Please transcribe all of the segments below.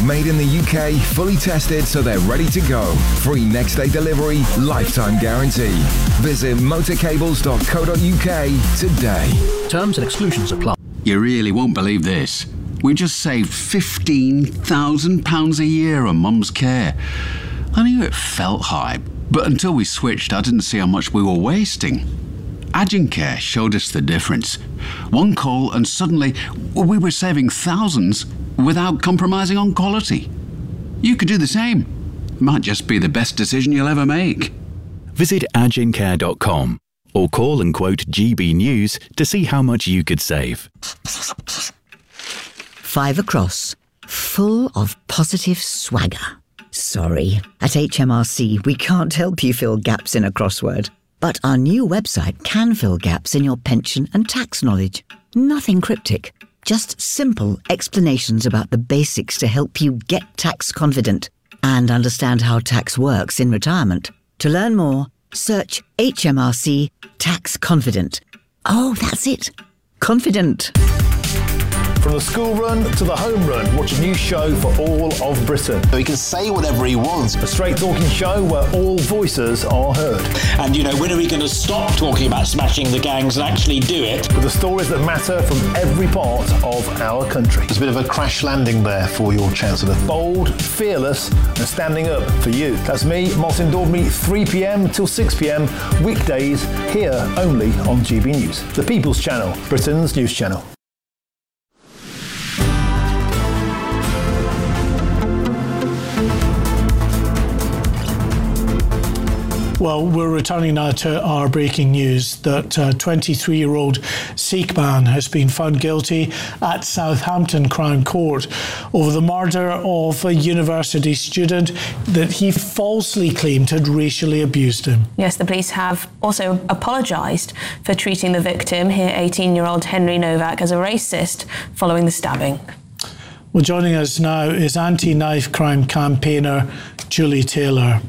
Made in the UK, fully tested so they're ready to go. Free next day delivery, lifetime guarantee. Visit motorcables.co.uk today. Terms and exclusions apply. You really won't believe this. We just saved £15,000 a year on Mum's care. I knew it felt high, but until we switched, I didn't see how much we were wasting. Agencare showed us the difference. One call and suddenly we were saving thousands without compromising on quality. You could do the same. Might just be the best decision you'll ever make. Visit agencare.com or call and quote GB News to see how much you could save. 5 across, full of positive swagger. Sorry, at HMRC we can't help you fill gaps in a crossword. But our new website can fill gaps in your pension and tax knowledge. Nothing cryptic, just simple explanations about the basics to help you get tax confident and understand how tax works in retirement. To learn more, search HMRC Tax Confident. Oh, that's it. Confident. From the school run to the home run, watch a new show for all of Britain. He can say whatever he wants. A straight talking show where all voices are heard. And, when are we going to stop talking about smashing the gangs and actually do it? With the stories that matter from every part of our country. There's a bit of a crash landing there for your Chancellor. Bold, fearless and standing up for you. That's me, Martin Daubney, 3pm till 6pm, weekdays, here only on GB News. The People's Channel, Britain's news channel. Well, we're returning now to our breaking news that 23-year-old Sikh man has been found guilty at Southampton Crown Court over the murder of a university student that he falsely claimed had racially abused him. Yes, the police have also apologised for treating the victim, here 18-year-old Henry Novak, as a racist following the stabbing. Well, joining us now is anti-knife crime campaigner Julie Taylor.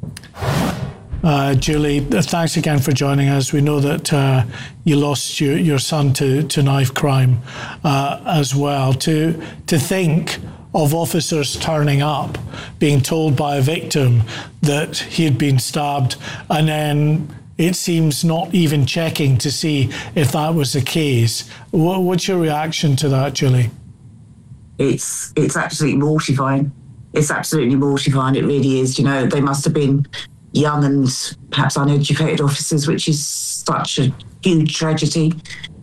Julie, thanks again for joining us. We know that you lost your son to knife crime as well. To think of officers turning up, being told by a victim that he had been stabbed, and then it seems not even checking to see if that was the case. What's your reaction to that, Julie? It's absolutely mortifying. It's absolutely mortifying. It really is. They must have been young and perhaps uneducated officers, which is such a huge tragedy.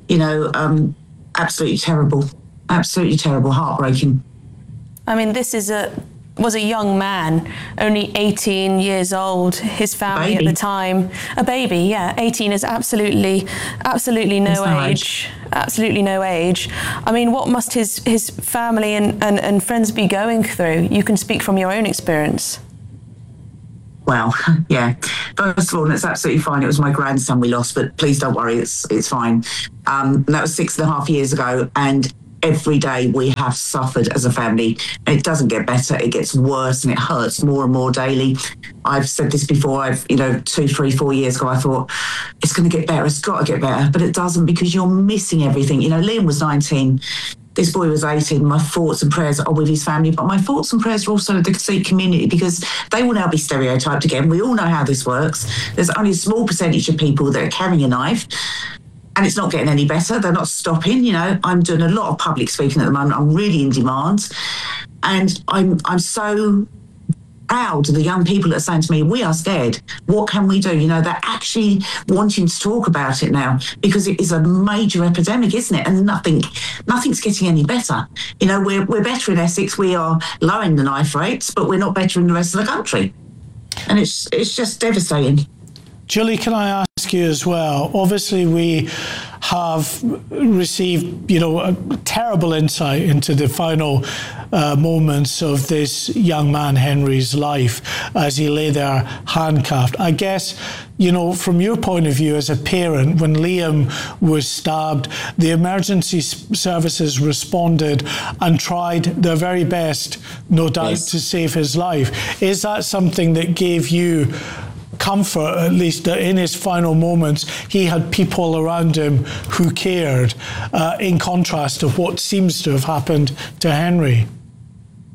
Absolutely terrible, heartbreaking. I mean, this was a young man, only 18 years old. His family at the time, a baby, yeah, 18 is absolutely no age. Absolutely no age. I mean, what must his family and friends be going through? You can speak from your own experience. Well, yeah. First of all, it's absolutely fine. It was my grandson we lost, but please don't worry, it's fine. That was 6.5 years ago, and every day we have suffered as a family. It doesn't get better, it gets worse, and it hurts more and more daily. I've said this before, 2, 3, 4 years ago, I thought, it's going to get better, it's got to get better, but it doesn't, because you're missing everything. Liam was 19. This boy was 18. My thoughts and prayers are with his family, but my thoughts and prayers are also with the Sikh community, because they will now be stereotyped again. We all know how this works. There's only a small percentage of people that are carrying a knife, and it's not getting any better. They're not stopping. I'm doing a lot of public speaking at the moment. I'm really in demand, and I'm so proud of the young people that are saying to me, we are scared. What can we do? They're actually wanting to talk about it now, because it is a major epidemic, isn't it? And nothing's getting any better. We're better in Essex. We are lowering the knife rates, but we're not better in the rest of the country. And it's just devastating. Julie, can I ask you as well? Obviously, we have received, a terrible insight into the final moments of this young man, Henry's life, as he lay there handcuffed. I guess, from your point of view as a parent, when Liam was stabbed, the emergency services responded and tried their very best, no doubt, to save his life. Is that something that gave you comfort, at least, that in his final moments he had people around him who cared, in contrast to what seems to have happened to Henry?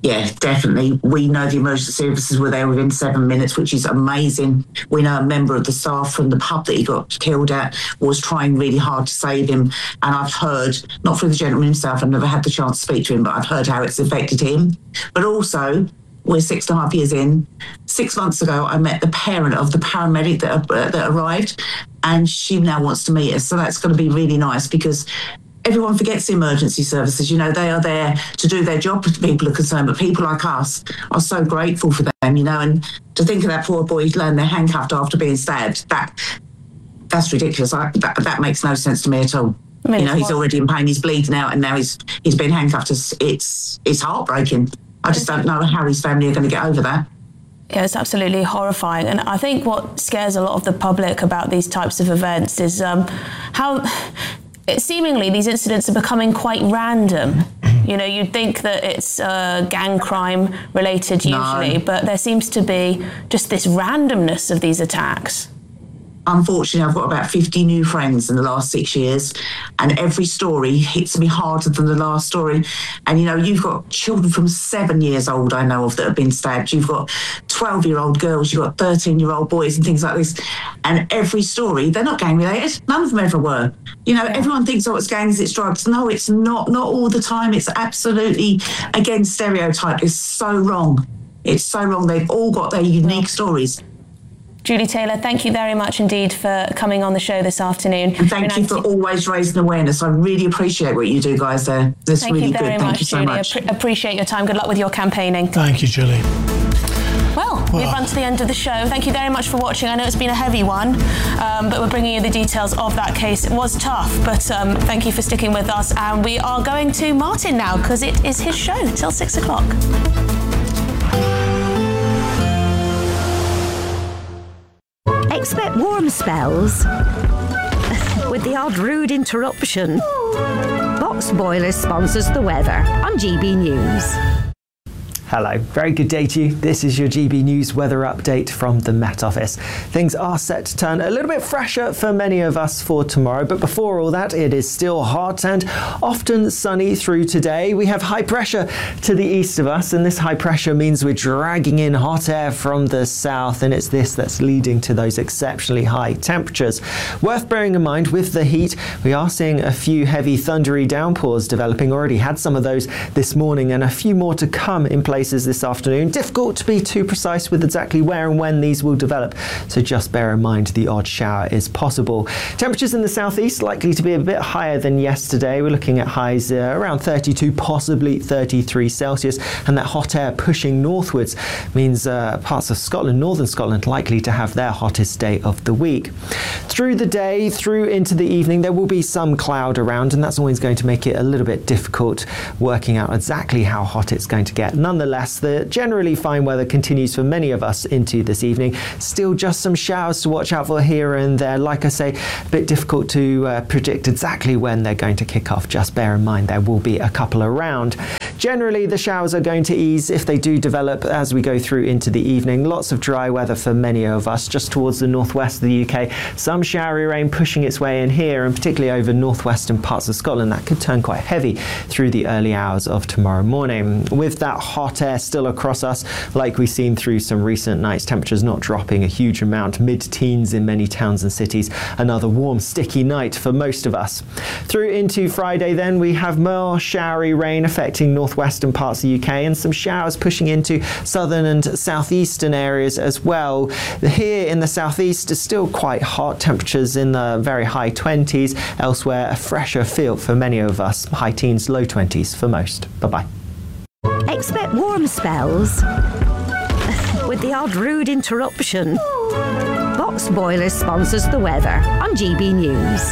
Yeah, definitely. We know the emergency services were there within 7 minutes, which is amazing. We know a member of the staff from the pub that he got killed at was trying really hard to save him. And I've heard, not through the gentleman himself, I've never had the chance to speak to him, but I've heard how it's affected him. But also, we're 6.5 years in. 6 months ago, I met the parent of the paramedic that arrived, and she now wants to meet us. So that's going to be really nice, because everyone forgets the emergency services. You know, they are there to do their job if people are concerned, but people like us are so grateful for them, you know, and to think of that poor boy laying there handcuffed after being stabbed, that's ridiculous. That makes no sense to me at all. I mean, you know, he's already in pain, he's bleeding out, and now he's been handcuffed. It's heartbreaking. I just don't know how his family are going to get over that. Yeah, it's absolutely horrifying. And I think what scares a lot of the public about these types of events is how seemingly these incidents are becoming quite random. You know, you'd think that it's gang crime related usually, but there seems to be just this randomness of these attacks. Unfortunately, I've got about 50 new friends in the last 6 years, and every story hits me harder than the last story. And, you know, you've got children from 7 years old, I know of, that have been stabbed. You've got 12-year-old girls, you've got 13-year-old boys and things like this. And every story, they're not gang-related. None of them ever were. You know, everyone thinks, oh, it's gangs, it's drugs. No, it's not. Not all the time. It's absolutely, again, stereotype. It's so wrong. It's so wrong. They've all got their unique stories. Julie Taylor, thank you very much indeed for coming on the show this afternoon. And thank you for always raising awareness. I really appreciate what you do, guys, there. That's really good. Thank you so much. Appreciate your time. Good luck with your campaigning. Thank you, Julie. Well, we've run to the end of the show. Thank you very much for watching. I know it's been a heavy one, but we're bringing you the details of that case. It was tough, but thank you for sticking with us. And we are going to Martin now, because it is his show till 6 o'clock. Expect warm spells with the odd rude interruption. Box Boilers sponsors the weather on GB News. Hello, very good day to you. This is your GB News weather update from the Met Office. Things are set to turn a little bit fresher for many of us for tomorrow, but before all that, it is still hot and often sunny through today. We have high pressure to the east of us, and this high pressure means we're dragging in hot air from the south, and it's this that's leading to those exceptionally high temperatures. Worth bearing in mind, with the heat, we are seeing a few heavy thundery downpours developing. Already had some of those this morning, and a few more to come in places this afternoon. Difficult to be too precise with exactly where and when these will develop, so just bear in mind the odd shower is possible. Temperatures in the southeast likely to be a bit higher than yesterday. We're looking at highs around 32, possibly 33 Celsius, and that hot air pushing northwards means parts of Scotland, northern Scotland, likely to have their hottest day of the week. Through the day, through into the evening, there will be some cloud around, and that's always going to make it a little bit difficult working out exactly how hot it's going to get. Nonetheless, the generally fine weather continues for many of us into this evening. Still just some showers to watch out for here and there. Like I say, a bit difficult to predict exactly when they're going to kick off. Just bear in mind there will be a couple around. Generally, the showers are going to ease if they do develop as we go through into the evening. Lots of dry weather for many of us just towards the northwest of the UK. Some showery rain pushing its way in here, and particularly over northwestern parts of Scotland. That could turn quite heavy through the early hours of tomorrow morning. With that hot air still across us, like we've seen through some recent nights, temperatures not dropping a huge amount, mid-teens in many towns and cities. Another warm, sticky night for most of us. Through into Friday then, we have more showery rain affecting northwestern parts of the UK, and some showers pushing into southern and southeastern areas as well. Here in the southeast is still quite hot, temperatures in the very high 20s. Elsewhere, a fresher feel for many of us, high teens, low 20s for most. Bye-bye. Expect warm spells with the odd rude interruption. Box Boilers sponsors the weather on GB News.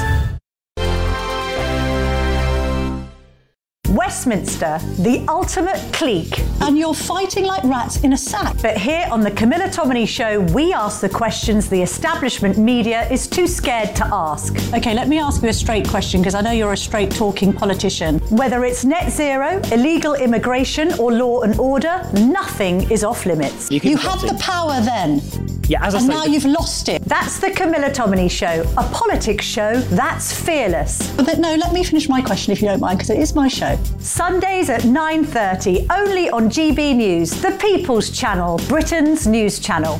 Westminster, the ultimate clique. And you're fighting like rats in a sack. But here on the Camilla Tominey Show, we ask the questions the establishment media is too scared to ask. OK, let me ask you a straight question, because I know you're a straight-talking politician. Whether it's net zero, illegal immigration or law and order, nothing is off limits. You have the power then. Yeah, as I and say, now you've lost it. That's the Camilla Tominey Show, a politics show that's fearless. But no, let me finish my question if you don't mind, because it is my show. Sundays at 9:30, only on GB News, the People's Channel, Britain's news channel.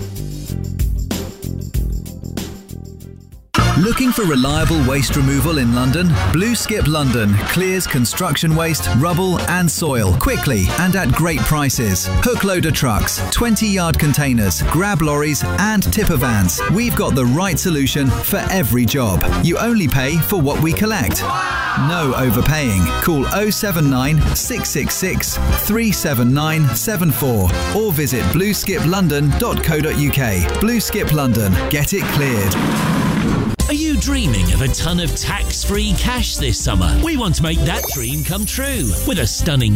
Looking for reliable waste removal in London? Blue Skip London clears construction waste, rubble and soil quickly and at great prices. Hook loader trucks, 20-yard containers, grab lorries and tipper vans. We've got the right solution for every job. You only pay for what we collect. No overpaying. Call 079 666 37974 or visit blueskiplondon.co.uk. Blue Skip London. Get it cleared. Are you dreaming of a ton of tax-free cash this summer? We want to make that dream come true with a stunning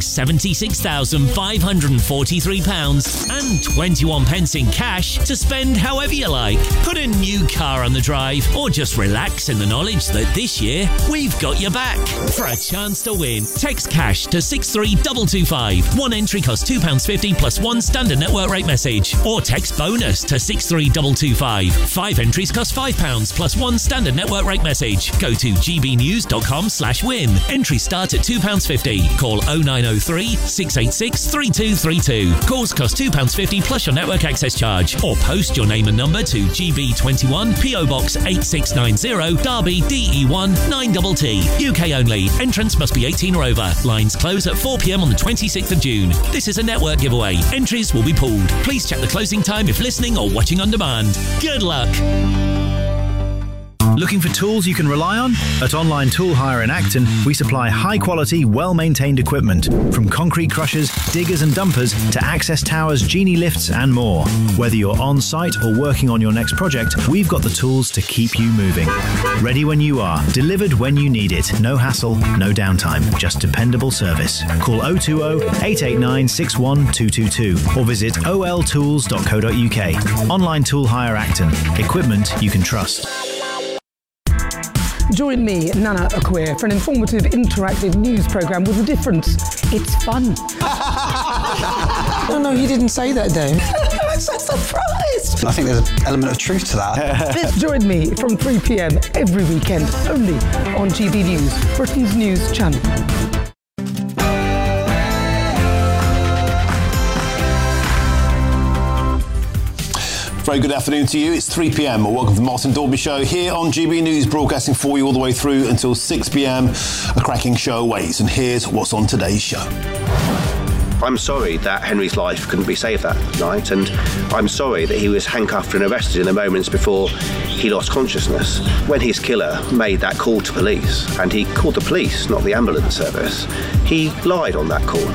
£76,543 and 21 pence in cash to spend however you like. Put a new car on the drive or just relax in the knowledge that this year we've got your back. For a chance to win, text cash to 63225. One entry costs £2.50 plus one standard network rate message. Or text bonus to 63225. 5 entries cost £5 plus one standard network rate message. Go to gbnews.com/win. Entries start at £2.50. Call 0903 686 3232. Calls cost £2.50 plus your network access charge. Or post your name and number to GB21 PO Box 8690 Derby DE1 9TT. UK only. Entrance must be 18 or over. Lines close at 4 p.m. on the 26th of June. This is a network giveaway. Entries will be pooled. Please check the closing time if listening or watching on demand. Good luck. Looking for tools you can rely on? At Online Tool Hire in Acton, we supply high-quality, well-maintained equipment, from concrete crushers, diggers and dumpers to access towers, genie lifts and more. Whether you're on-site or working on your next project, we've got the tools to keep you moving. Ready when you are, delivered when you need it. No hassle, no downtime, just dependable service. Call 020-889-61222 or visit oltools.co.uk. Online Tool Hire Acton. Equipment you can trust. Join me, Nana Akweer, for an informative, interactive news programme with a difference. It's fun. No, you didn't say that, Dave. I'm so surprised. I think there's an element of truth to that. Join me from 3 p.m. every weekend, only on GB News, Britain's news channel. Very good afternoon to you. It's 3 p.m. Welcome to the Martin Dorby Show here on GB News, broadcasting for you all the way through until 6 p.m. A cracking show awaits, and here's what's on today's show. I'm sorry that Henry's life couldn't be saved that night, and I'm sorry that he was handcuffed and arrested in the moments before he lost consciousness. When his killer made that call to police, and he called the police, not the ambulance service, he lied on that call.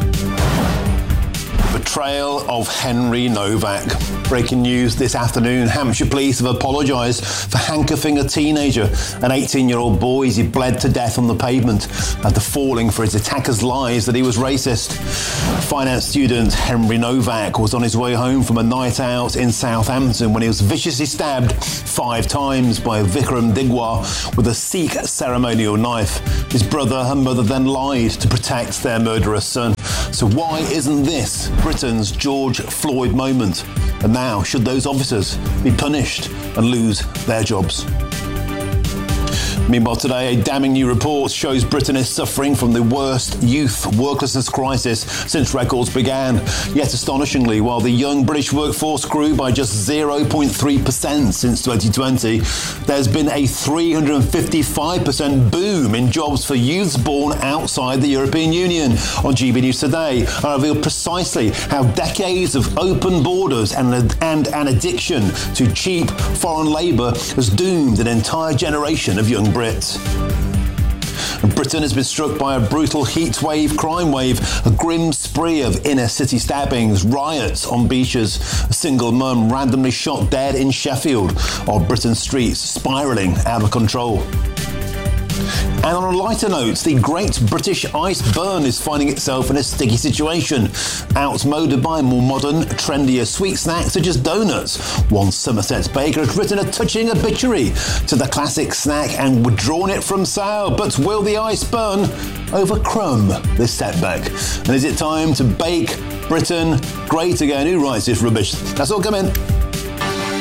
Betrayal of Henry Novak. Breaking news this afternoon. Hampshire police have apologised for handcuffing a teenager, an 18-year-old boy, as he bled to death on the pavement after falling for his attacker's lies that he was racist. Finance student Henry Novak was on his way home from a night out in Southampton when he was viciously stabbed 5 times by Vikram Digwar with a Sikh ceremonial knife. His brother and mother then lied to protect their murderous son. So why isn't this Britain's George Floyd moment? And now, should those officers be punished and lose their jobs? Meanwhile, today, a damning new report shows Britain is suffering from the worst youth worklessness crisis since records began. Yet, astonishingly, while the young British workforce grew by just 0.3% since 2020, there's been a 355% boom in jobs for youths born outside the European Union. On GB News Today, I reveal precisely how decades of open borders and an addiction to cheap foreign labour has doomed an entire generation of young Brits. Britain has been struck by a brutal heat wave, crime wave, a grim spree of inner city stabbings, riots on beaches, a single mum randomly shot dead in Sheffield, while Britain's streets spiralling out of control. And on a lighter note, the Great British Iceberg is finding itself in a sticky situation, outmoded by more modern, trendier sweet snacks such as donuts. One Somerset baker has written a touching obituary to the classic snack and withdrawn it from sale. But will the Iceberg overcome this setback? And is it time to bake Britain great again? Who writes this rubbish? That's all coming.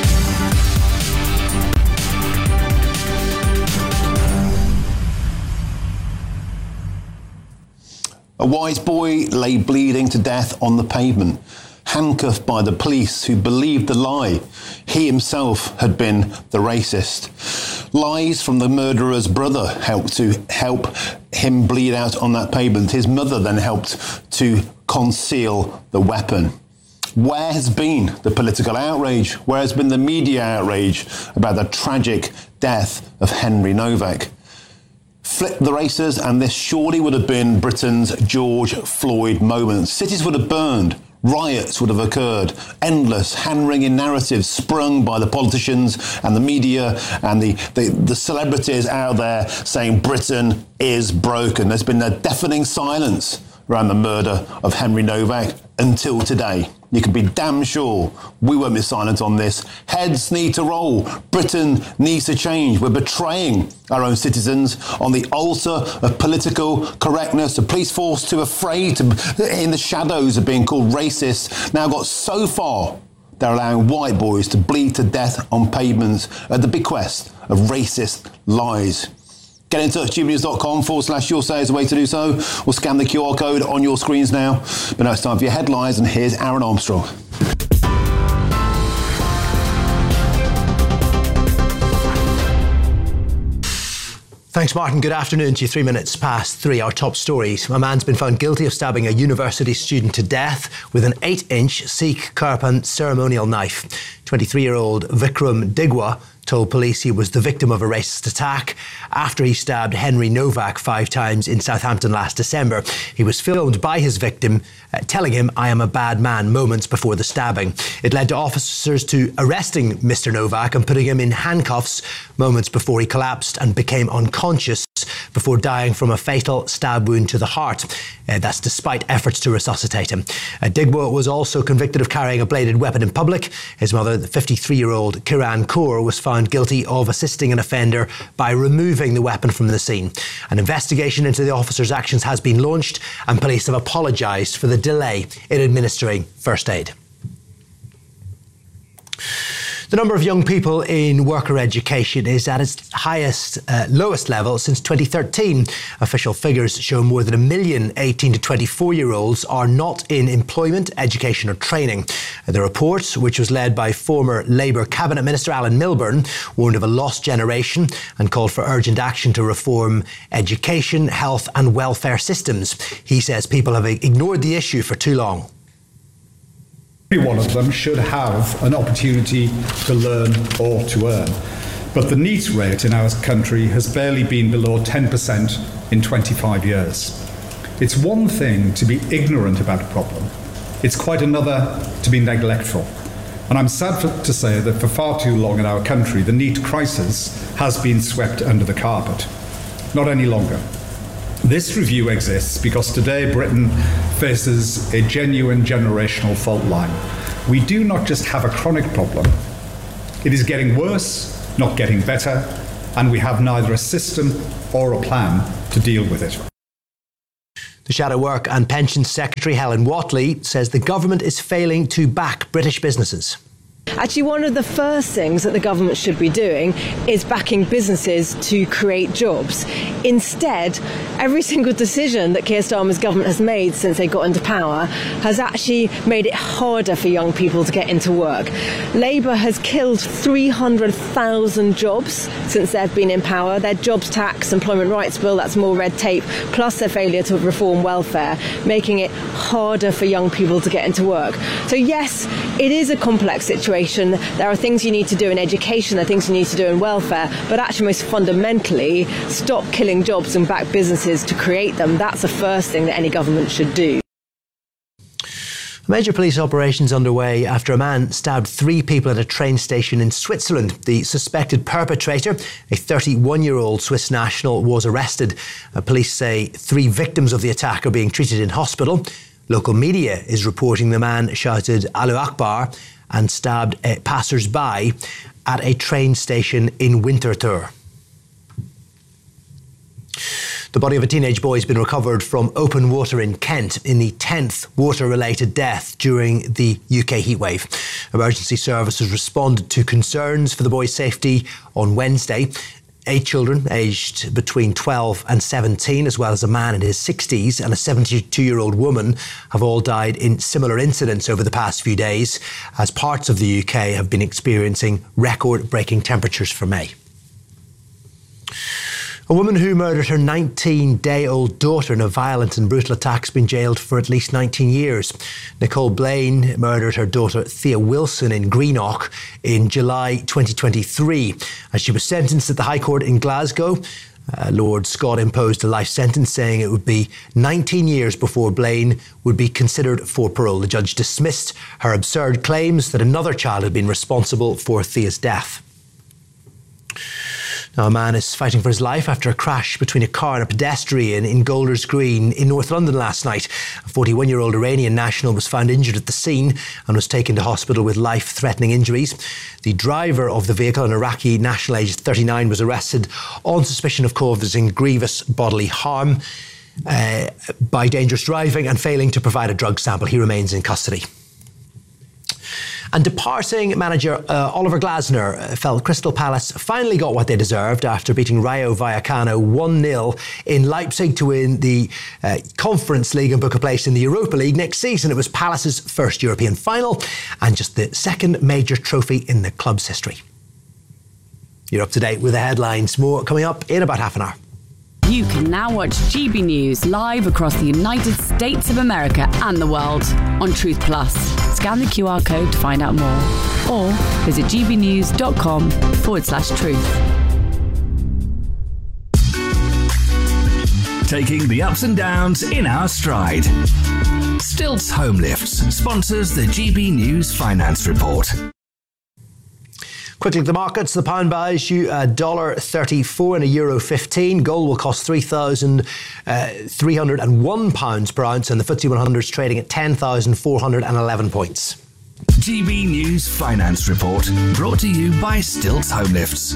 A white boy lay bleeding to death on the pavement, handcuffed by the police who believed the lie. He himself had been the racist. Lies from the murderer's brother helped him bleed out on that pavement. His mother then helped to conceal the weapon. Where has been the political outrage? Where has been the media outrage about the tragic death of Henry Novak? Flip the races and this surely would have been Britain's George Floyd moment. Cities would have burned. Riots would have occurred, endless hand-wringing narratives sprung by the politicians and the media and the celebrities out there saying Britain is broken. There's been a deafening silence around the murder of Henry Novak until today. You can be damn sure we won't be silent on this. Heads need to roll. Britain needs to change. We're betraying our own citizens on the altar of political correctness. The police force too afraid to, in the shadows of being called racist, now got so far they're allowing white boys to bleed to death on pavements at the bequest of racist lies. Get in touch, gbnews.com/your say is the way to do so, or scan the QR code on your screens now. But now it's time for your headlines, and here's Aaron Armstrong. Thanks, Martin. Good afternoon to you. 3 minutes past 3. Our top stories. A man's been found guilty of stabbing a university student to death with an 8-inch Sikh Kirpan ceremonial knife. 23-year-old Vikram Digwa told police he was the victim of a racist attack after he stabbed Henry Novak 5 times in Southampton last December. He was filmed by his victim telling him, "I am a bad man," moments before the stabbing. It led to officers to arresting Mr. Novak and putting him in handcuffs moments before he collapsed and became unconscious before dying from a fatal stab wound to the heart. That's despite efforts to resuscitate him. Digwa was also convicted of carrying a bladed weapon in public. His mother, the 53-year-old Kiran Kaur, was found guilty of assisting an offender by removing the weapon from the scene. An investigation into the officer's actions has been launched, and police have apologised for the delay in administering first aid. The number of young people in worker education is at its lowest level since 2013. Official figures show more than 1 million 18 to 24-year-olds are not in employment, education or training. The report, which was led by former Labour Cabinet Minister Alan Milburn, warned of a lost generation and called for urgent action to reform education, health and welfare systems. He says people have ignored the issue for too long. Every one of them should have an opportunity to learn or to earn. But the NEET rate in our country has barely been below 10% in 25 years. It's one thing to be ignorant about a problem. It's quite another to be neglectful. And I'm sad to say that for far too long in our country, the NEET crisis has been swept under the carpet. Not any longer. This review exists because today Britain faces a genuine generational fault line. We do not just have a chronic problem, it is getting worse, not getting better, and we have neither a system or a plan to deal with it. The Shadow Work and Pensions Secretary Helen Whatley says the government is failing to back British businesses. Actually, one of the first things that the government should be doing is backing businesses to create jobs. Instead, every single decision that Keir Starmer's government has made since they got into power has actually made it harder for young people to get into work. Labour has killed 300,000 jobs since they've been in power. Their jobs tax, employment rights bill, that's more red tape, plus their failure to reform welfare, making it harder for young people to get into work. So yes, it is a complex situation. There are things you need to do in education, there are things you need to do in welfare, but actually most fundamentally, stop killing jobs and back businesses to create them. That's the first thing that any government should do. A major police operation is underway after a man stabbed 3 people at a train station in Switzerland. The suspected perpetrator, a 31-year-old Swiss national, was arrested. Police say 3 victims of the attack are being treated in hospital. Local media is reporting the man shouted Allahu Akbar and stabbed passers-by at a train station in Winterthur. The body of a teenage boy has been recovered from open water in Kent in the 10th water-related death during the UK heatwave. Emergency services responded to concerns for the boy's safety on Wednesday. 8 children aged between 12 and 17, as well as a man in his 60s and a 72-year-old woman, have all died in similar incidents over the past few days, as parts of the UK have been experiencing record-breaking temperatures for May. A woman who murdered her 19-day-old daughter in a violent and brutal attack has been jailed for at least 19 years. Nicole Blaine murdered her daughter Thea Wilson in Greenock in July 2023. As she was sentenced at the High Court in Glasgow, Lord Scott imposed a life sentence, saying it would be 19 years before Blaine would be considered for parole. The judge dismissed her absurd claims that another child had been responsible for Thea's death. Now, a man is fighting for his life after a crash between a car and a pedestrian in Golders Green in North London last night. A 41-year-old Iranian national was found injured at the scene and was taken to hospital with life-threatening injuries. The driver of the vehicle, an Iraqi national aged 39, was arrested on suspicion of causing grievous bodily harm by dangerous driving and failing to provide a drug sample. He remains in custody. And departing manager Oliver Glasner felt Crystal Palace finally got what they deserved after beating Rayo Vallecano 1-0 in Leipzig to win the Conference League and book a place in the Europa League next season. It was Palace's first European final and just the second major trophy in the club's history. You're up to date with the headlines. More coming up in about half an hour. You can now watch GB News live across the United States of America and the world on Truth Plus. Scan the QR code to find out more or visit gbnews.com/truth. Taking the ups and downs in our stride. Stilts Home Lifts sponsors the GB News Finance Report. Quickly, the markets. The pound buys you $1.34 and €1.15. Gold will cost £3,301 per ounce, and the FTSE 100 is trading at 10,411 points. GB News Finance Report, brought to you by Stilts Home Lifts.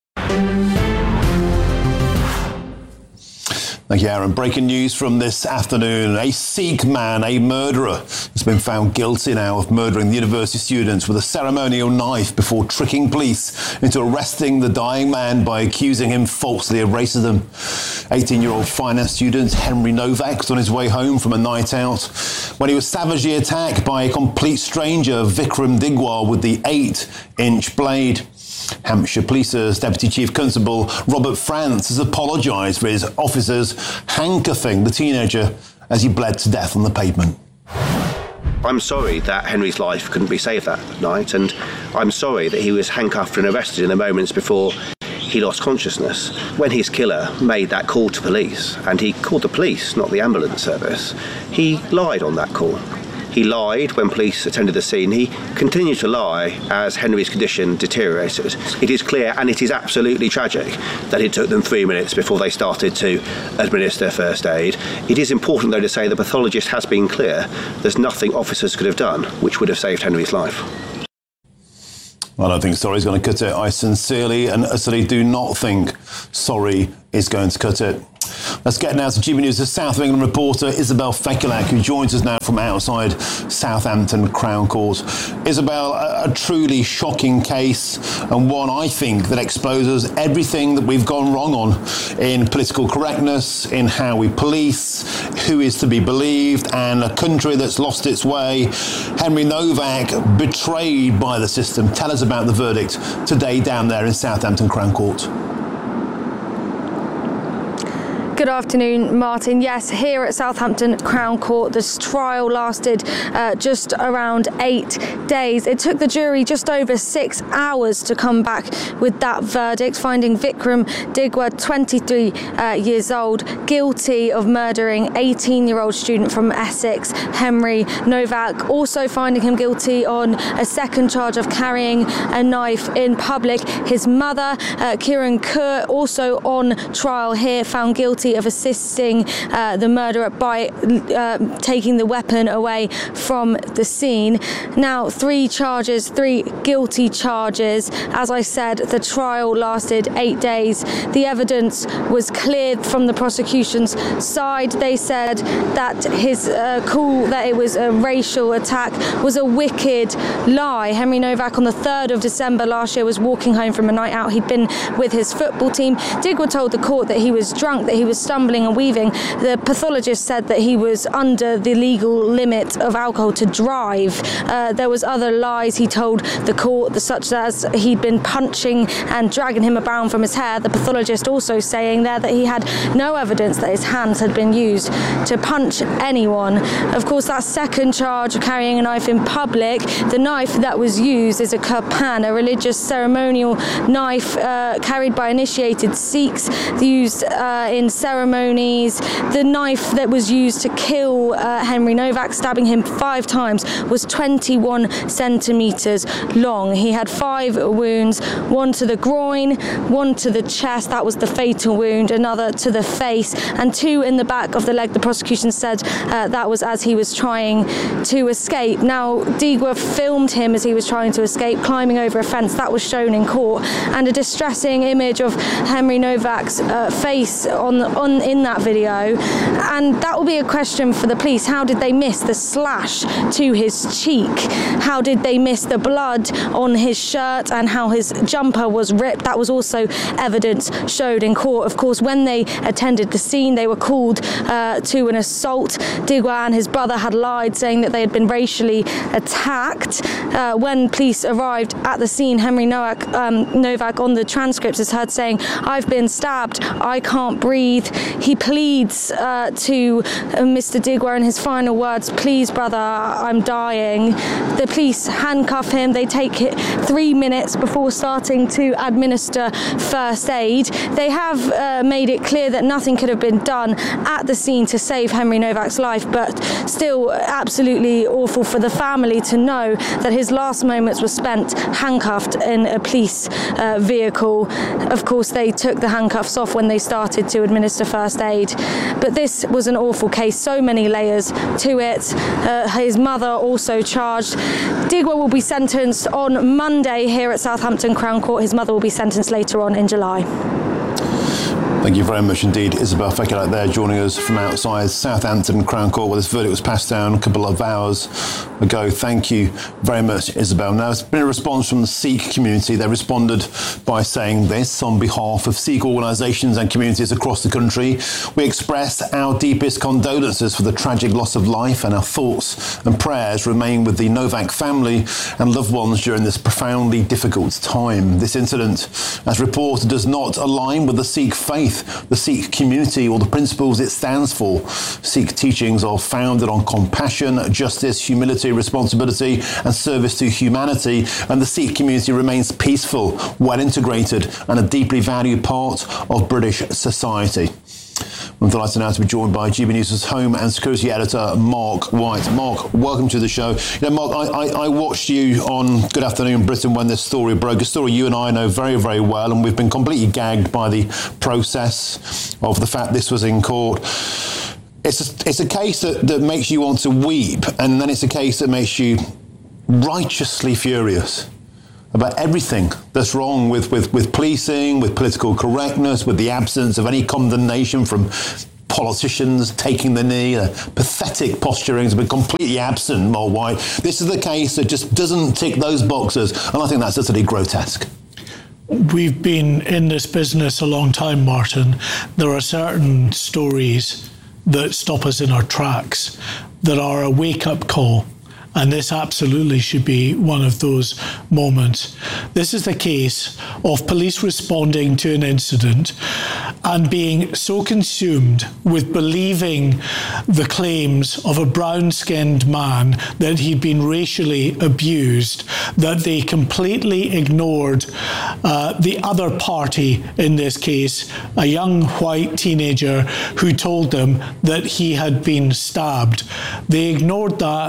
Thank you, Aaron. Breaking news from this afternoon. A Sikh man, a murderer, has been found guilty now of murdering the university students with a ceremonial knife before tricking police into arresting the dying man by accusing him falsely of racism. 18-year-old finance student Henry Novak was on his way home from a night out when he was savagely attacked by a complete stranger, Vikram Digwar, with the 8-inch blade. Hampshire Police's Deputy Chief Constable Robert France has apologised for his officers handcuffing the teenager as he bled to death on the pavement. I'm sorry that Henry's life couldn't be saved that night, and I'm sorry that he was handcuffed and arrested in the moments before he lost consciousness. When his killer made that call to police, and he called the police, not the ambulance service, he lied on that call. He lied when police attended the scene. He continued to lie as Henry's condition deteriorated. It is clear, and it is absolutely tragic, that it took them 3 minutes before they started to administer first aid. It is important, though, to say the pathologist has been clear. There's nothing officers could have done which would have saved Henry's life. I don't think sorry is going to cut it. I sincerely and utterly do not think sorry is going to cut it. Let's get now to GB News' South of England reporter Isabel Fekulak, who joins us now from outside Southampton Crown Court. Isabel, a truly shocking case, and one I think that exposes everything that we've gone wrong on in political correctness, in how we police, who is to be believed, and a country that's lost its way. Henry Novak betrayed by the system. Tell us about the verdict today down there in Southampton Crown Court. Good afternoon, Martin. Yes, here at Southampton Crown Court, this trial lasted just around 8 days. It took the jury just over 6 hours to come back with that verdict, finding Vikram Digwar, 23 years old, guilty of murdering 18-year-old student from Essex, Henry Novak, also finding him guilty on a second charge of carrying a knife in public. His mother, Kiran Kaur, also on trial here, found guilty guilty of assisting the murderer by taking the weapon away from the scene. Now, 3 guilty charges. As I said, the trial lasted 8 days. The evidence was cleared from the prosecution's side. They said that his call that it was a racial attack was a wicked lie. Henry Novak on the 3rd of December last year was walking home from a night out. He'd been with his football team. Digweed told the court that he was drunk, that he was stumbling and weaving. The pathologist said that he was under the legal limit of alcohol to drive. There was other lies he told the court, such as he'd been punching and dragging him about from his hair. The pathologist also saying there that he had no evidence that his hands had been used to punch anyone. Of course, that second charge of carrying a knife in public, the knife that was used is a kirpan, a religious ceremonial knife carried by initiated Sikhs, used in ceremonies. The knife that was used to kill Henry Novak, stabbing him 5 times, was 21 centimetres long. He had 5 wounds, 1 to the groin, 1 to the chest, that was the fatal wound, another to the face, and 2 in the back of the leg. The prosecution said that was as he was trying to escape. Now, Digweed filmed him as he was trying to escape, climbing over a fence. That was shown in court, and a distressing image of Henry Novak's face in that video. And that will be a question for the police. How did they miss the slash to his cheek? How did they miss the blood on his shirt and how his jumper was ripped? That was also evidence showed in court. Of course, when they attended the scene, they were called to an assault. Digweed and his brother had lied, saying that they had been racially attacked. When police arrived at the scene, Henry Novak on the transcripts is heard saying, "I've been stabbed, I can't breathe." He pleads to Mr. Digweed in his final words, "Please, brother, I'm dying." The police handcuff him. They take 3 minutes before starting to administer first aid. They have made it clear that nothing could have been done at the scene to save Henry Novak's life, but still absolutely awful for the family to know that his last moments were spent handcuffed in a police vehicle. Of course, they took the handcuffs off when they started to administer first aid. But this was an awful case, so many layers to it. His mother also charged. Digweed will be sentenced on Monday here at Southampton Crown Court. His mother will be sentenced later on in July. Thank you very much indeed, Isabel Fekelak there, joining us from outside Southampton Crown Court, where this verdict was passed down a couple of hours ago. Thank you very much, Isabel. Now, there's been a response from the Sikh community. They responded by saying this on behalf of Sikh organisations and communities across the country. We express our deepest condolences for the tragic loss of life, and our thoughts and prayers remain with the Novak family and loved ones during this profoundly difficult time. This incident, as reported, does not align with the Sikh faith, the Sikh community, or the principles it stands for. Sikh teachings are founded on compassion, justice, humility, responsibility and service to humanity, and the Sikh community remains peaceful, well integrated and a deeply valued part of British society. I'm delighted now to be joined by GB News' Home and Security Editor, Mark White. Mark, welcome to the show. You know, Mark, I watched you on Good Afternoon Britain when this story broke, a story you and I know very, very well, and we've been completely gagged by the process of the fact this was in court. It's a case that makes you want to weep, and then it's a case that makes you righteously furious about everything that's wrong with policing, with political correctness, with the absence of any condemnation from politicians taking the knee. Pathetic posturing has been completely absent, Mark White. This is the case that just doesn't tick those boxes, and I think that's utterly grotesque. We've been in this business a long time, Martin. There are certain stories that stop us in our tracks, that are a wake-up call. And this absolutely should be one of those moments. This is the case of police responding to an incident and being so consumed with believing the claims of a brown-skinned man that he'd been racially abused that they completely ignored the other party in this case, a young white teenager who told them that he had been stabbed. They ignored that.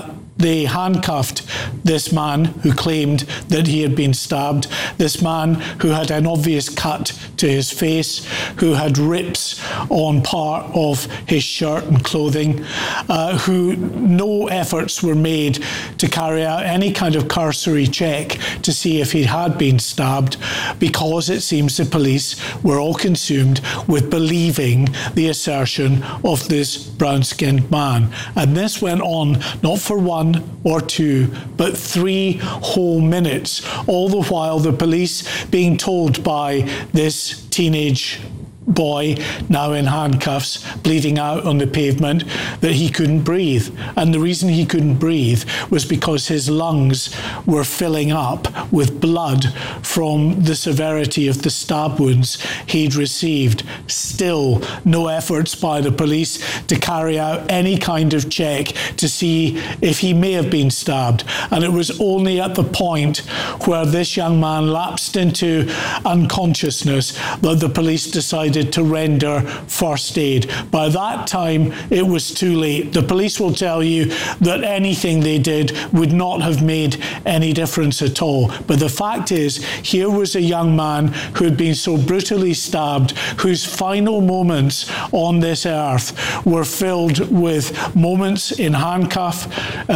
they handcuffed this man who claimed that he had been stabbed, this man who had an obvious cut to his face, who had rips on part of his shirt and clothing, who no efforts were made to carry out any kind of cursory check to see if he had been stabbed, because it seems the police were all consumed with believing the assertion of this brown-skinned man. And this went on not for 1 or 2, but 3 whole minutes, all the while the police being told by this teenage boy, now in handcuffs, bleeding out on the pavement, that he couldn't breathe. And the reason he couldn't breathe was because his lungs were filling up with blood from the severity of the stab wounds he'd received. Still, no efforts by the police to carry out any kind of check to see if he may have been stabbed. And it was only at the point where this young man lapsed into unconsciousness that the police decided to render first aid. By that time, it was too late. The police will tell you that anything they did would not have made any difference at all. But the fact is, here was a young man who had been so brutally stabbed, whose final moments on this earth were filled with moments in handcuffs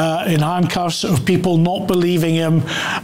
of people not believing him,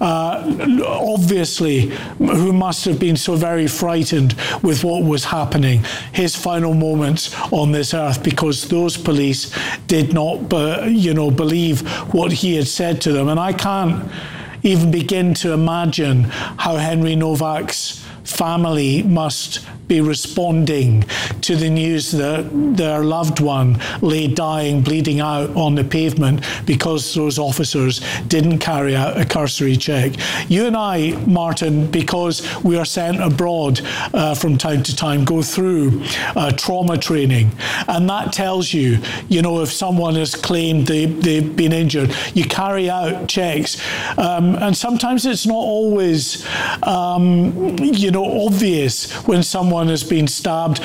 obviously, who must have been so very frightened with what was happening. His final moments on this earth, because those police did not, believe what he had said to them. And I can't even begin to imagine how Henry Novak's family must be responding to the news that their loved one lay dying, bleeding out on the pavement because those officers didn't carry out a cursory check. You and I, Martin, because we are sent abroad from time to time, go through trauma training, and that tells you, if someone has claimed they've been injured, you carry out checks, and sometimes it's not always, obvious when someone has been stabbed.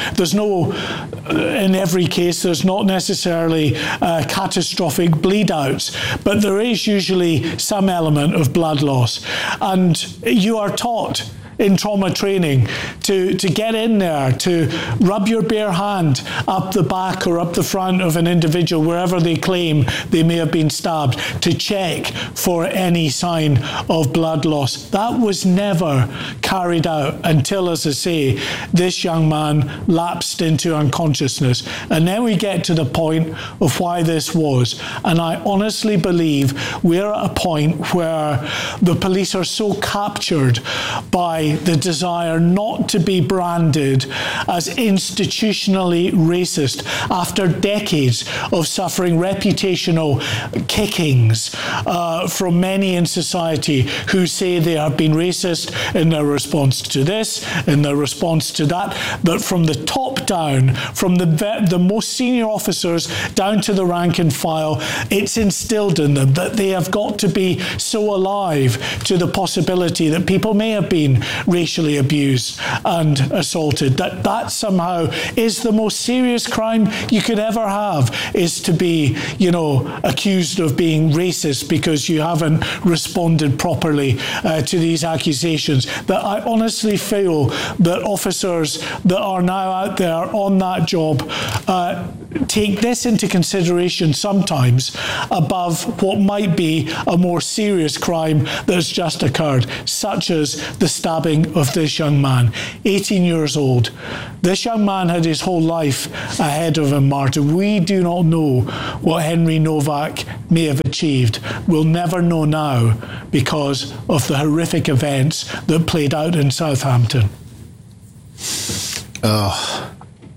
In every case, there's not necessarily catastrophic bleed outs, but there is usually some element of blood loss. And you are taught in trauma training to get in there, to rub your bare hand up the back or up the front of an individual wherever they claim they may have been stabbed, to check for any sign of blood loss. That was never carried out until, as I say, this young man lapsed into unconsciousness. And then we get to the point of why this was. And I honestly believe we're at a point where the police are so captured by the desire not to be branded as institutionally racist after decades of suffering reputational kickings from many in society who say they have been racist in their response to this, in their response to that, but from the top down, from the most senior officers down to the rank and file, it's instilled in them that they have got to be so alive to the possibility that people may have been racially abused and assaulted, that somehow is the most serious crime you could ever have, is to be, accused of being racist because you haven't responded properly to these accusations. That I honestly feel that officers that are now out there on that job take this into consideration sometimes above what might be a more serious crime that's just occurred, such as the stabbing of this young man, 18 years old. This young man had his whole life ahead of him, Martin. We do not know what Henry Novak may have achieved. We'll never know now because of the horrific events that played out in Southampton. Oh.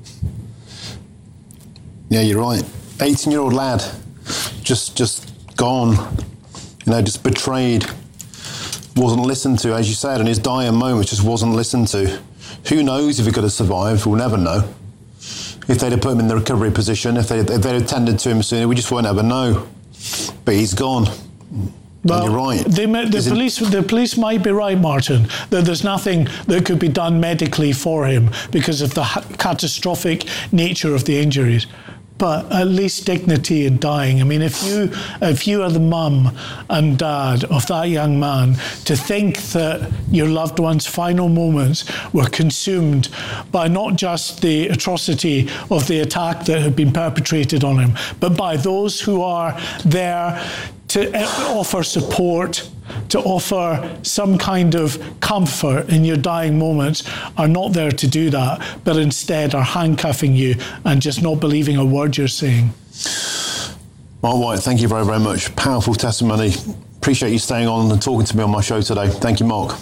Yeah, you're right. 18-year-old lad, just gone, just betrayed, wasn't listened to, as you said, in his dying moments, just wasn't listened to. Who knows if he could have survived? We'll never know. If they'd have put him in the recovery position, if they'd attended to him sooner, we just won't ever know. But he's gone. Well, you're right. The police might be right, Martin, that there's nothing that could be done medically for him because of the catastrophic nature of the injuries. but at least dignity in dying. I mean, if you are the mum and dad of that young man, to think that your loved one's final moments were consumed by not just the atrocity of the attack that had been perpetrated on him, but by those who are there to offer support, to offer some kind of comfort in your dying moments, are not there to do that, but instead are handcuffing you and just not believing a word you're saying. Mark White, thank you very, very much. Powerful testimony. Appreciate you staying on and talking to me on my show today. Thank you, Mark.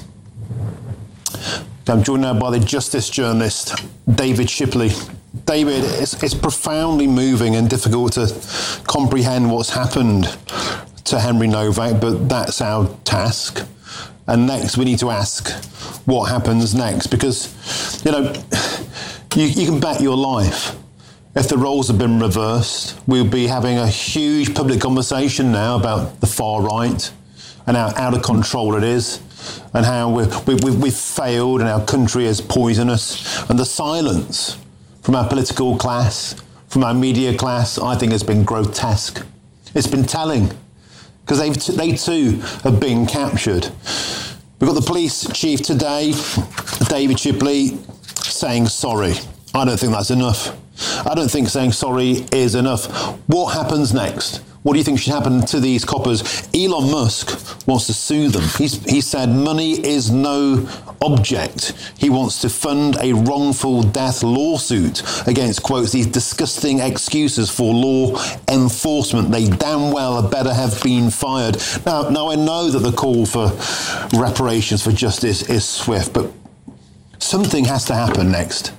I'm joined now by the justice journalist, David Shipley. David, it's profoundly moving and difficult to comprehend what's happened to Henry Novak, but that's our task. And next, we need to ask what happens next, because, you can bet your life, if the roles have been reversed, we'll be having a huge public conversation now about the far right and how out of control it is, and how we've failed and our country is poisonous. And the silence from our political class, from our media class, I think has been grotesque. It's been telling, because they too have been captured. We've got the police chief today, David Shipley, saying sorry. I don't think that's enough. I don't think saying sorry is enough. What happens next? What do you think should happen to these coppers? Elon Musk wants to sue them. He said money is no object. He wants to fund a wrongful death lawsuit against, quotes, these disgusting excuses for law enforcement. They damn well had better have been fired. Now I know that the call for reparations for justice is swift, but something has to happen next.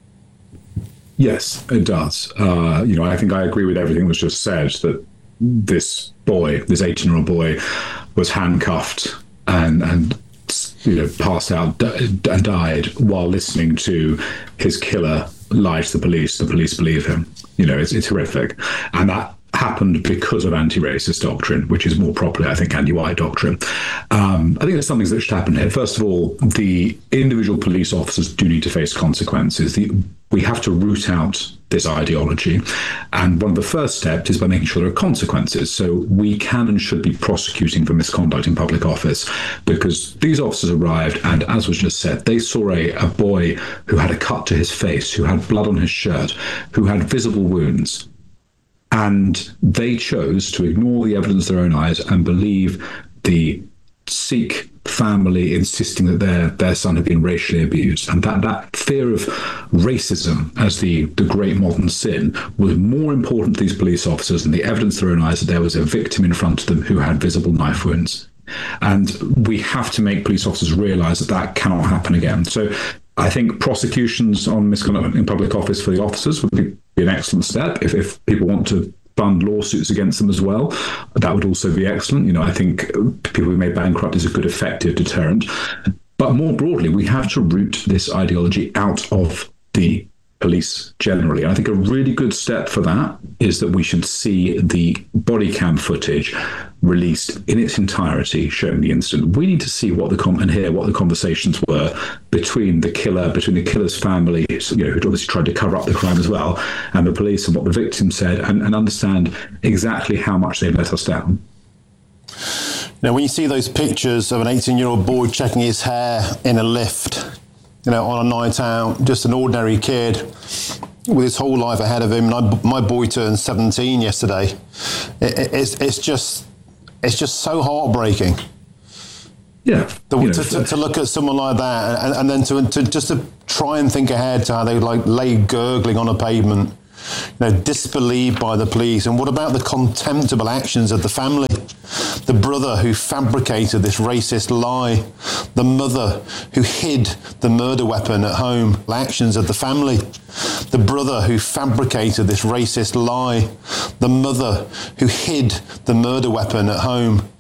Yes, it does. I think I agree with everything that was just said, that this 18-year-old boy, was handcuffed and passed out and died while listening to his killer lie to the police. The police believe him. It's horrific. And that happened because of anti-racist doctrine, which is more properly, I think, anti-white doctrine. I think there's some things that should happen here. First of all, the individual police officers do need to face consequences. We have to root out this ideology. And one of the first steps is by making sure there are consequences. So we can and should be prosecuting for misconduct in public office, because these officers arrived and, as was just said, they saw a boy who had a cut to his face, who had blood on his shirt, who had visible wounds. And they chose to ignore the evidence of their own eyes and believe the Sikh family insisting that their son had been racially abused. And that fear of racism as the great modern sin was more important to these police officers than the evidence of their own eyes that there was a victim in front of them who had visible knife wounds. And we have to make police officers realise that cannot happen again. So I think prosecutions on misconduct in public office for the officers would be an excellent step. If people want to fund lawsuits against them as well, that would also be excellent. I think people who made bankrupt is a good, effective deterrent. But more broadly, we have to root this ideology out of the police generally. And I think a really good step for that is that we should see the body cam footage released in its entirety showing the incident. We need to see and hear what the conversations were between the killer's family, who'd obviously tried to cover up the crime as well, and the police, and what the victim said, and understand exactly how much they let us down. Now, when you see those pictures of an 18-year-old boy checking his hair in a lift, on a night out, just an ordinary kid with his whole life ahead of him. My boy turned 17 yesterday. It's just so heartbreaking. Yeah. To look at someone like that and then to try and think ahead to how they lay gurgling on a pavement, disbelieved by the police. And what about the contemptible actions of the family? The brother who fabricated this racist lie, the mother who hid the murder weapon at home, the actions of the family. The brother who fabricated this racist lie, the mother who hid the murder weapon at home.